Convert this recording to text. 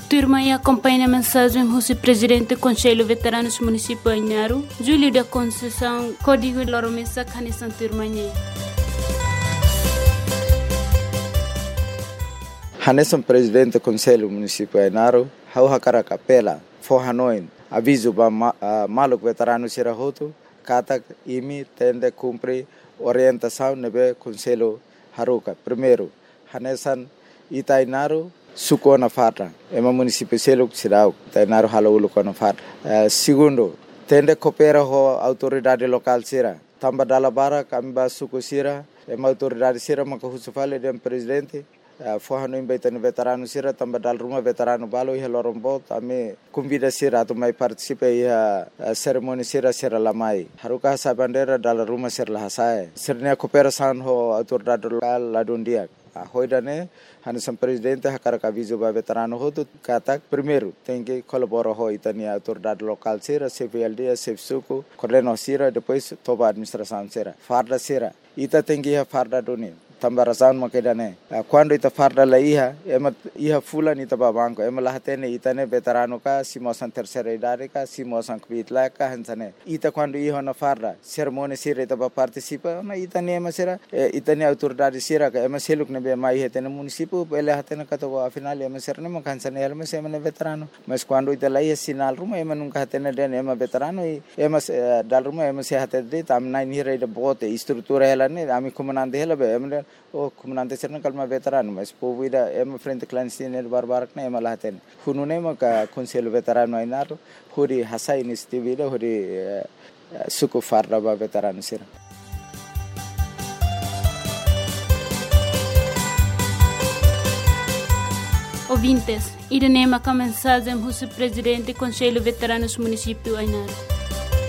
Turma e acompanha a mensagem do presidente do Conselho Veteranos Municipal Ainaro, Júlio da Conceição, Código Loromesa, Canissan Turmanhe. Hanesan presidente do Conselho Municipal Ainaro, hau hakara kapela, forhanoin, aviso ba maluk veterano sirahoto, katak imi tende cumpre orientação nebe Conselho Haruka. Primeiro, Hanesan Itainaro, suko na fata, ema município seluk sirau, Itainaro halaulu na fata. Segundo, tende coopera ho autoridade local sira, tamba dalabara kamba suko sira, ema autoridade sira makahusufale dem presidente. Forrano embaitando veterano sira tamba dal rumah veterano balo ia lorombo ame convida sira tu mai participa ia cerimônia sira lamai haruka sa bandera dal rumah sira lahasai sirnya cooperação ho autoridade local ladundia hoidane Hanesan presidente hakara aviso ba veterano ho tu katak primeiro tem que colaborar ho itania autoridade local sira CVLD CFSUCO coordeno sira depois toba administração sira farda sira ita tem que ia farda doni tambarasan makedane quando ita farda la iha fulan ita babanko ema lahatene itane veterano ka simosan terceira idade ka simosan kvitla ka hansane ita quando iha na farda cerimônia sira ita ba participa na itane ema sira itane autoridade sira ka ema seluk ne be mai hetene município ele hatene ka to afinal ema sira ne makansane ema se ema veterano mas quando ita la sinal ruma ema nunca hatene den ema veterano ema dal ruma ema se hatede tam nai ni reida bote estrutura ela ne ami comandante ela be ema o comandante serna kalma veterano mas povida ema frente clandestino barbarak na ema lahaten hunune maka Conselho Veterano Ainaro huri hasai nistivida huri suku farda ba veterano sira. Ouvintes, irene maka mensagem do presidente do Conselho Veteranos Municipal Ainaro.